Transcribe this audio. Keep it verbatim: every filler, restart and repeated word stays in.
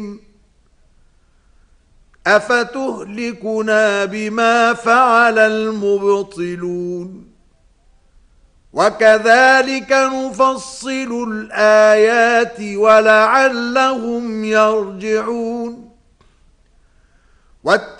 أفتهلكنا بما فعل المبطلون وكذلك نفصل الآيات ولعلهم يرجعون